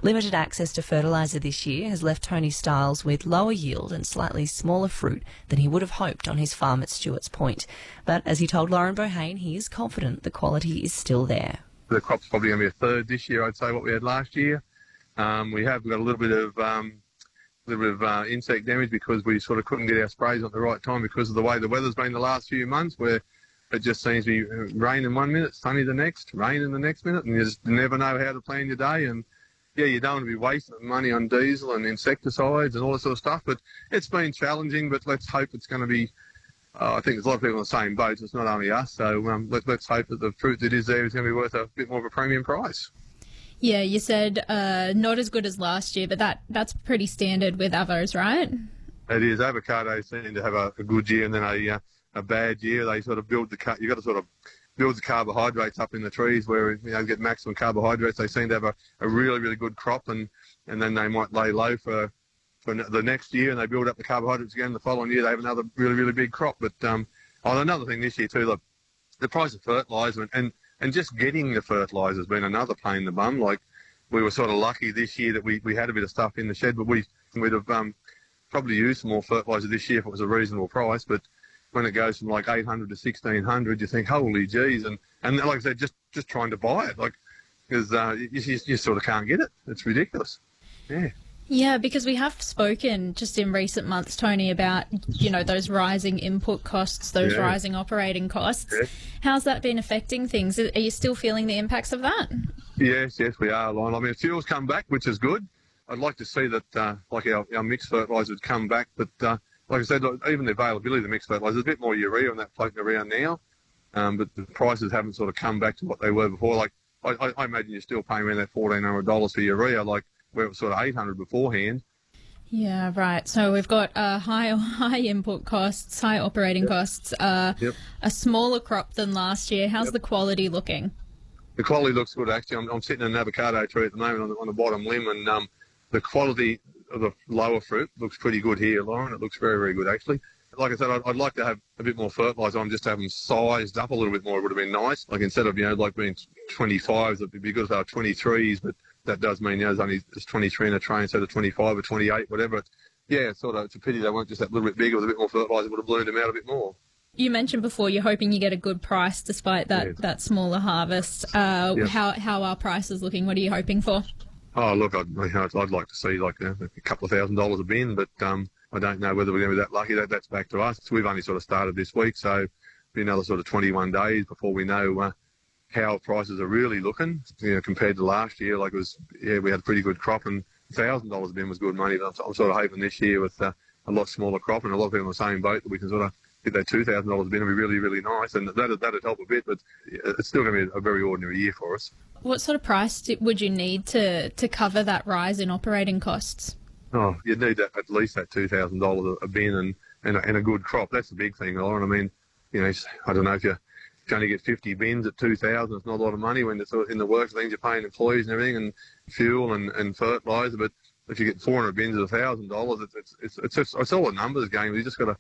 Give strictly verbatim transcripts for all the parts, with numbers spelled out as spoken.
Limited access to fertiliser this year has left Tony Stiles with lower yield and slightly smaller fruit than he would have hoped on his farm at Stewart's Point. But as he told Lauren Bohane, he is confident the quality is still there. The crop's probably going to be a third this year, I'd say, what we had last year. Um, we have got a little bit of um, little bit of uh, insect damage because we sort of couldn't get our sprays at the right time because of the way the weather's been the last few months, where it just seems to be rain in one minute, sunny the next, rain in the next minute, and you just never know how to plan your day. And yeah, you don't want to be wasting money on diesel and insecticides and all that sort of stuff, but it's been challenging, but let's hope it's going to be, uh, I think there's a lot of people in the same boat, it's not only us, so um, let, let's hope that the fruit that is there is going to be worth a bit more of a premium price. Yeah, you said uh, not as good as last year, but that that's pretty standard with avos, right? It is. Avocados seem to have a, a good year and then a, uh, a bad year. They sort of build the, you've got to sort of build the carbohydrates up in the trees where, you know, get maximum carbohydrates. They seem to have a, a really, really good crop, and, and then they might lay low for, for the next year and they build up the carbohydrates again. The following year they have another really, really big crop. But um, oh, another thing this year too, the, the price of fertiliser and, and, and just getting the fertiliser has been another pain in the bum. Like, we were sort of lucky this year that we, we had a bit of stuff in the shed, but we, we'd have um, probably used some more fertiliser this year if it was a reasonable price. But when it goes from like eight hundred to sixteen hundred, you think, holy geez. And, and like I said, just, just trying to buy it, like, because uh, you, you, you sort of can't get it. It's ridiculous. Yeah. Yeah, because we have spoken just in recent months, Tony, about, you know, those rising input costs, those yeah. rising operating costs. Yeah. How's that been affecting things? Are you still feeling the impacts of that? Yes, yes, we are, Lionel. I mean, fuel's come back, which is good. I'd like to see that, uh, like, our, our mixed fertiliser would come back, but uh, like I said, even the availability of the mixed fertiliser, there's a bit more urea on that floating around now, um, but the prices haven't sort of come back to what they were before. Like, I, I imagine you're still paying around that fourteen hundred dollars for urea, like, where it was sort of eight hundred dollars beforehand. Yeah, right. So we've got uh, high high input costs, high operating yep. costs, uh, yep. a smaller crop than last year. How's yep. the quality looking? The quality looks good, actually. I'm, I'm sitting in an avocado tree at the moment on the, on the bottom limb, and um, the quality of the lower fruit looks pretty good here, Lauren. It looks very, very good, actually. Like I said, I'd, I'd like to have a bit more fertiliser on, just to have them sized up a little bit more. It would have been nice. Like, instead of, you know, like being twenty-fives, it'd be good if they were twenty-threes, but that does mean, you know, there's only there's twenty-three in a tray instead of twenty-five or twenty-eight, whatever. It's, yeah, it's sort of, it's a pity they weren't just that little bit bigger with a bit more fertiliser. Would have ballooned them out a bit more. You mentioned before you're hoping you get a good price despite that, yes. that smaller harvest. Uh, yes. How how are prices looking? What are you hoping for? Oh, look, I'd, I'd like to see like a, a couple of thousand dollars a bin, but um, I don't know whether we're going to be that lucky. That, that's back to us. So we've only sort of started this week, so it'll be another sort of twenty-one days before we know uh, how prices are really looking, you know, compared to last year. Like, it was, yeah, we had a pretty good crop, and one thousand dollars a bin was good money. But I'm, I'm sort of hoping this year with uh, a lot smaller crop and a lot of people in the same boat that we can sort of get that two thousand dollars a bin. It'll be really, really nice, and that that'd help a bit, but it's still going to be a very ordinary year for us. What sort of price would you need to, to cover that rise in operating costs? Oh, you'd need that, at least that two thousand dollars a bin and, and, a, and a good crop. That's the big thing, Lauren. I mean, you know, I don't know if you, if you only get fifty bins at two thousand dollars, it's not a lot of money when it's in the works things. You're paying employees and everything and fuel and, and fertiliser, but if you get four hundred bins at one thousand dollars, it's, it's, it's, it's, just, it's all a numbers game. You just got to,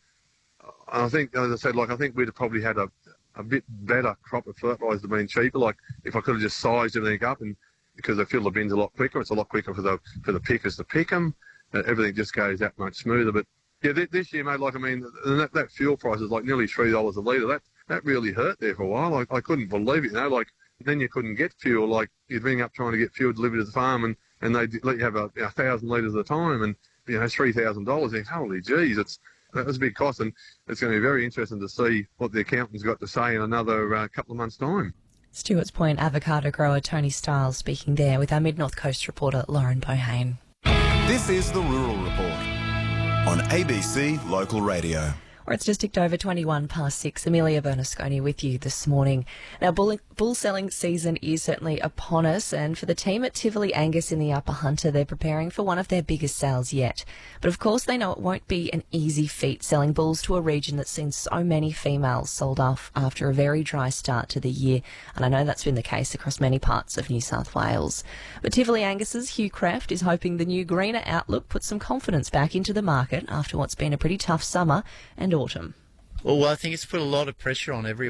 I think, as I said, like, I think we'd have probably had a, a bit better crop of fertiliser being cheaper. Like, if I could have just sized everything up, and because they fill the bins a lot quicker, it's a lot quicker for the for the pickers to pick them. Uh, everything just goes that much smoother. But yeah, th- this year, mate, like, I mean, that, that fuel price is like nearly three dollars a litre. That that really hurt there for a while. Like, I couldn't believe it. You know, like, then you couldn't get fuel. Like, you'd ring up trying to get fuel delivered to the farm, and and they let you have a, you know, thousand litres at a time, and you know, three thousand dollars. Holy geez, it's that was a big cost, and it's going to be very interesting to see what the accountant's got to say in another uh, couple of months' time. Stewart's Point avocado grower Tony Stiles speaking there with our Mid-North Coast reporter Lauren Bohane. This is the Rural Report on A B C Local Radio. Or it's just ticked over twenty-one past six. Amelia Bernasconi with you this morning. Now, bull, bull selling season is certainly upon us, and for the team at Tivoli Angus in the Upper Hunter, they're preparing for one of their biggest sales yet. But of course, they know it won't be an easy feat selling bulls to a region that's seen so many females sold off after a very dry start to the year, and I know that's been the case across many parts of New South Wales. But Tivoli Angus's Hugh Kraft is hoping the new greener outlook puts some confidence back into the market after what's been a pretty tough summer and autumn. Well, I think it's put a lot of pressure on everyone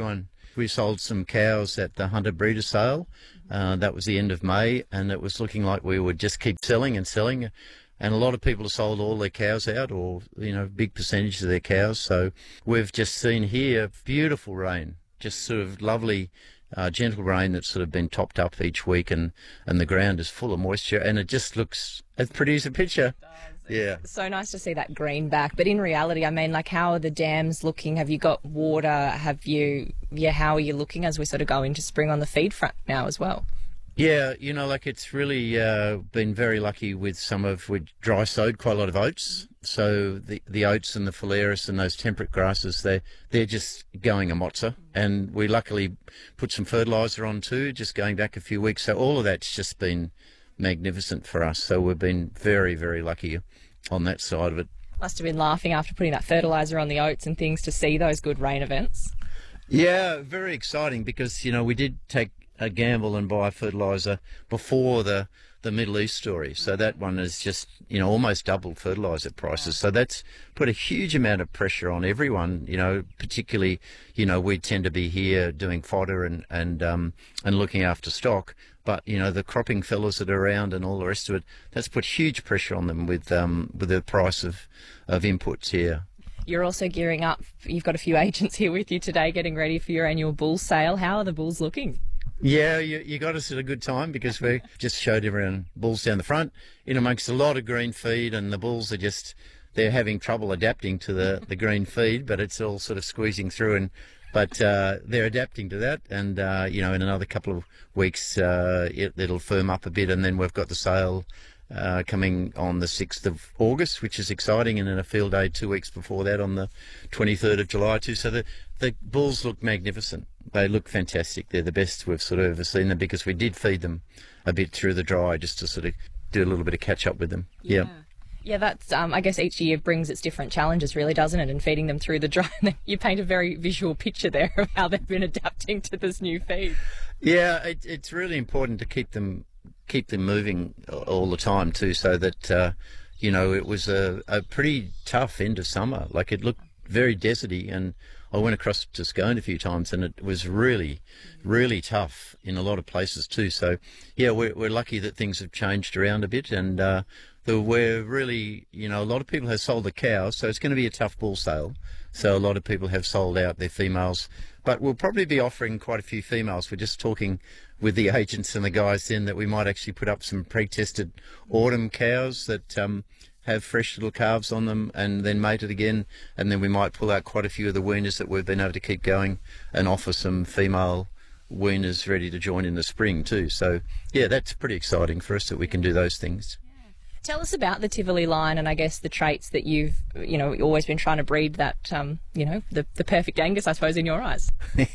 We sold some cows at the Hunter Breeder Sale. Uh, that was the end of May, and it was looking like we would just keep selling and selling. And a lot of people have sold all their cows out, or, you know, big percentage of their cows. So we've just seen here beautiful rain, just sort of lovely, uh, gentle rain that's sort of been topped up each week, and, and the ground is full of moisture, and it just looks, it produces a picture. Yeah. So nice to see that green back. But in reality, I mean, like, how are the dams looking? Have you got water? Have you, yeah, how are you looking as we sort of go into spring on the feed front now as well? Yeah, you know, like it's really uh, been very lucky with some of, we dry sowed quite a lot of oats. So the the oats and the phalaris and those temperate grasses, they're, they're just going a mozza. And we luckily put some fertiliser on too, just going back a few weeks. So all of that's just been magnificent for us. So we've been very, very lucky on that side of it. Must have been laughing after putting that fertiliser on the oats and things to see those good rain events. Yeah, very exciting because, you know, we did take a gamble and buy fertiliser before the, the Middle East story. So that one is just, you know, almost doubled fertiliser prices. So that's put a huge amount of pressure on everyone, you know, particularly, you know, we tend to be here doing fodder and, and, um, and looking after stock. But, you know, the cropping fellas that are around and all the rest of it, that's put huge pressure on them with, um, with the price of, of inputs here. You're also gearing up. You've got a few agents here with you today getting ready for your annual bull sale. How are the bulls looking? Yeah, you, you got us at a good time because we just showed everyone bulls down the front in amongst a lot of green feed, and the bulls are just, they're having trouble adapting to the, the green feed, but it's all sort of squeezing through, and but uh, they're adapting to that, and uh, you know, in another couple of weeks uh, it, it'll firm up a bit, and then we've got the sale uh, coming on the sixth of August, which is exciting, and then a field day two weeks before that on the twenty-third of July too. So the, the bulls look magnificent. They look fantastic. They're the best we've sort of ever seen them because we did feed them a bit through the dry just to sort of do a little bit of catch up with them. Yeah. Yeah. Yeah, that's, um, I guess each year brings its different challenges, really, doesn't it? And feeding them through the dry. You paint a very visual picture there of how they've been adapting to this new feed. Yeah, it, it's really important to keep them keep them moving all the time too, so that, uh, you know, it was a, a pretty tough end of summer. Like, it looked very deserty, and I went across to Scone a few times, and it was really, really tough in a lot of places too. So, yeah, we're, we're lucky that things have changed around a bit, and uh, the, we're really, you know, a lot of people have sold the cows, so it's going to be a tough bull sale. So a lot of people have sold out their females, but we'll probably be offering quite a few females. We're just talking with the agents and the guys then that we might actually put up some pre-tested autumn cows that um, have fresh little calves on them and then mated again, and then we might pull out quite a few of the weaners that we've been able to keep going and offer some female weaners ready to join in the spring too. So yeah, that's pretty exciting for us that we can do those things. Tell us about the Tivoli line and I guess the traits that you've, you know, always been trying to breed that, um, you know, the, the perfect Angus, I suppose, in your eyes.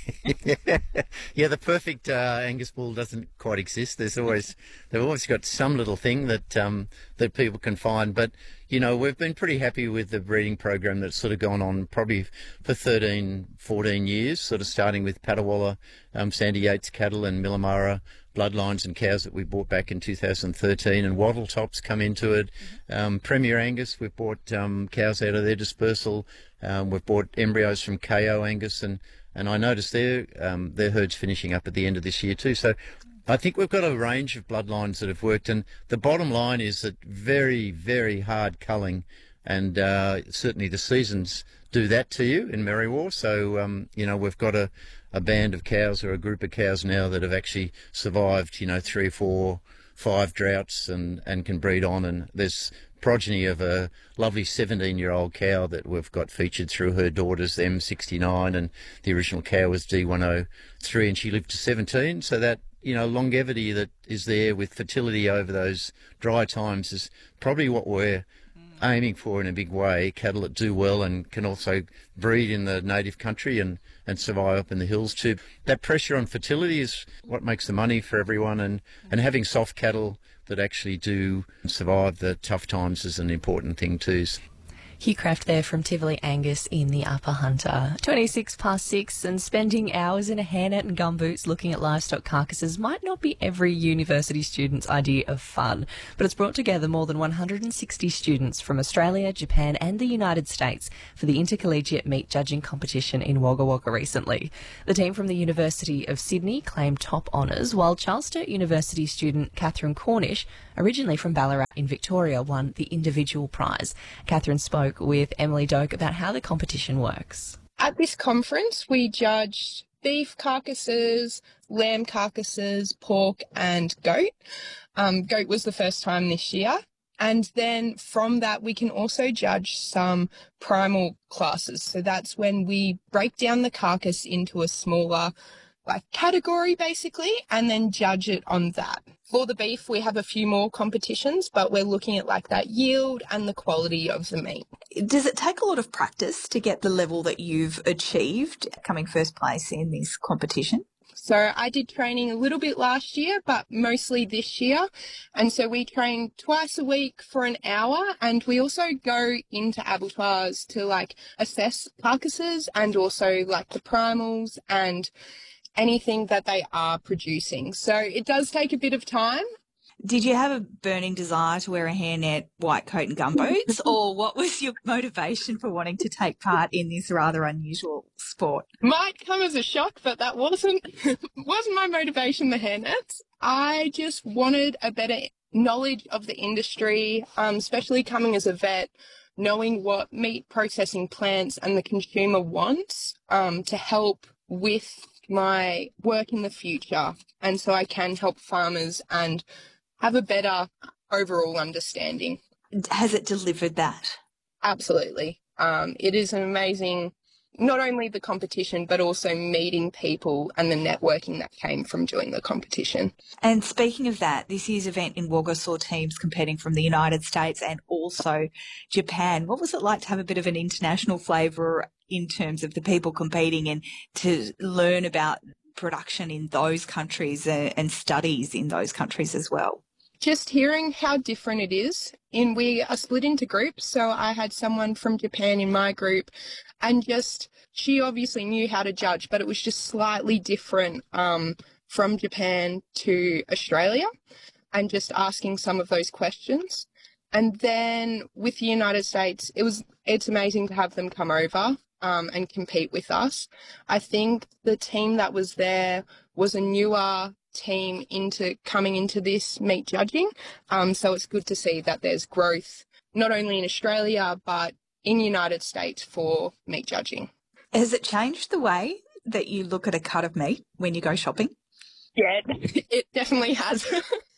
Yeah, the perfect uh, Angus bull doesn't quite exist. There's always, they've always got some little thing that um, that people can find. But, you know, we've been pretty happy with the breeding program that's sort of gone on probably for thirteen, fourteen years, sort of starting with Patawalla, um, Sandy Yates cattle and Millamara bloodlines and cows that we bought back in two thousand thirteen, and Wattle Tops come into it. Um, Premier Angus, we've bought um, cows out of their dispersal. Um, we've bought embryos from K O Angus, and, and I noticed their um, their herd's finishing up at the end of this year too. So I think we've got a range of bloodlines that have worked, and the bottom line is that very, very hard culling, and uh, certainly the seasons do that to you in Merriwa. So, um, you know, we've got a, a band of cows or a group of cows now that have actually survived, you know, three, four, five droughts and, and can breed on. And there's progeny of a lovely seventeen-year-old cow that we've got featured through her daughters, M sixty-nine, and the original cow was D one oh three, and she lived to seventeen. So that, you know, longevity that is there with fertility over those dry times is probably what we're aiming for in a big way. Cattle that do well and can also breed in the native country and, and survive up in the hills too. That pressure on fertility is what makes the money for everyone, and, and having soft cattle that actually do survive the tough times is an important thing too. Hugh Craft there from Tivoli Angus in the Upper Hunter. twenty-six past six, and spending hours in a hairnet and gumboots looking at livestock carcasses might not be every university student's idea of fun, but it's brought together more than one hundred sixty students from Australia, Japan and the United States for the Intercollegiate Meat Judging Competition in Wagga Wagga recently. The team from the University of Sydney claimed top honours, while Charles Sturt University student Catherine Cornish, originally from Ballarat in Victoria, won the individual prize. Catherine spoke with Emily Doak about how the competition works. At this conference, we judged beef carcasses, lamb carcasses, pork and goat. Um, goat was the first time this year. And then from that, we can also judge some primal classes. So that's when we break down the carcass into a smaller like category basically, and then judge it on that. For the beef, we have a few more competitions, but we're looking at like that yield and the quality of the meat. Does it take a lot of practice to get the level that you've achieved coming first place in this competition? So I did training a little bit last year, but mostly this year. And so we train twice a week for an hour, and we also go into abattoirs to like assess carcasses and also like the primals and anything that they are producing. So it does take a bit of time. Did you have a burning desire to wear a hairnet, white coat and gumboots, or what was your motivation for wanting to take part in this rather unusual sport? Might come as a shock, but that wasn't wasn't my motivation, the hairnets. I just wanted a better knowledge of the industry, um, especially coming as a vet, knowing what meat processing plants and the consumer wants um, to help with my work in the future, and so I can help farmers and have a better overall understanding. Has it delivered that? Absolutely. Um, it is an amazing, not only the competition, but also meeting people and the networking that came from doing the competition. And speaking of that, this year's event in Wagga saw teams competing from the United States and also Japan. What was it like to have a bit of an international flavour in terms of the people competing and to learn about production in those countries and studies in those countries as well? Just hearing how different it is. In we are split into groups, so I had someone from Japan in my group, and just she obviously knew how to judge, but it was just slightly different um, from Japan to Australia, and just asking some of those questions. And then with the United States, it was it's amazing to have them come over um, and compete with us. I think the team that was there was a newer team into coming into this meat judging, um, so it's good to see that there's growth not only in Australia but in the United States for meat judging. Has it changed the way that you look at a cut of meat when you go shopping? Yeah, it definitely has.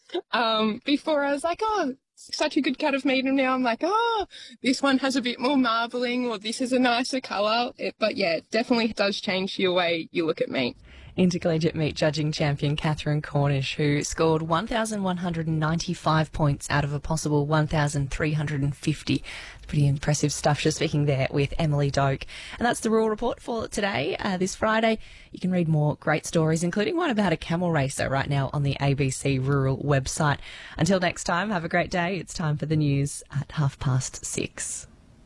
um, before I was like, oh, such a good cut of meat, and now I'm like, oh, this one has a bit more marbling, or this is a nicer colour. It, but yeah, it definitely does change your way you look at meat. Intercollegiate meat judging champion Catherine Cornish, who scored one thousand one hundred ninety-five points out of a possible one thousand three hundred fifty. Pretty impressive stuff. Just speaking there with Emily Doak. And that's the Rural Report for today, uh, this Friday. You can read more great stories, including one about a camel racer right now on the A B C Rural website. Until next time, have a great day. It's time for the news at half past six.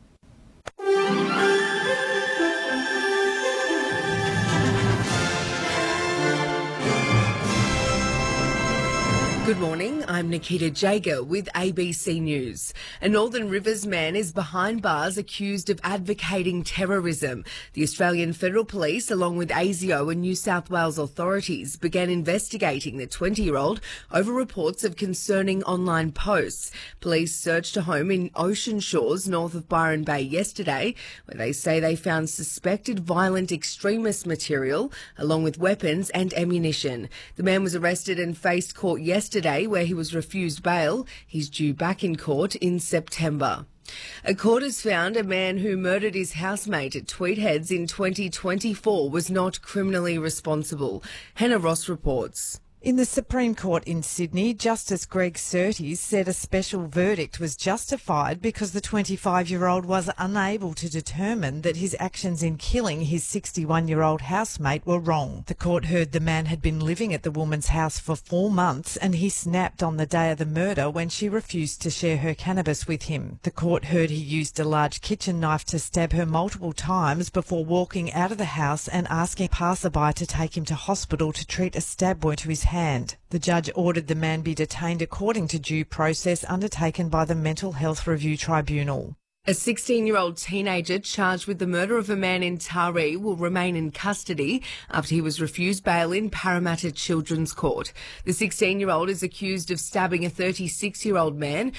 Good morning, I'm Nikita Jager with A B C News. A Northern Rivers man is behind bars accused of advocating terrorism. The Australian Federal Police, along with ASIO and New South Wales authorities, began investigating the twenty-year-old over reports of concerning online posts. Police searched a home in Ocean Shores, north of Byron Bay yesterday, where they say they found suspected violent extremist material, along with weapons and ammunition. The man was arrested and faced court yesterday. Today, where he was refused bail. He's due back in court in September. A court has found a man who murdered his housemate at Tweed Heads in twenty twenty-four was not criminally responsible. Hannah Ross reports. In the Supreme Court in Sydney, Justice Greg Surtees said a special verdict was justified because the twenty-five-year-old was unable to determine that his actions in killing his sixty-one-year-old housemate were wrong. The court heard the man had been living at the woman's house for four months and he snapped on the day of the murder when she refused to share her cannabis with him. The court heard he used a large kitchen knife to stab her multiple times before walking out of the house and asking a passerby to take him to hospital to treat a stab wound to his hand. The judge ordered the man be detained according to due process undertaken by the Mental Health Review Tribunal. A sixteen-year-old teenager charged with the murder of a man in Taree will remain in custody after he was refused bail in Parramatta Children's Court. The sixteen-year-old is accused of stabbing a thirty-six-year-old man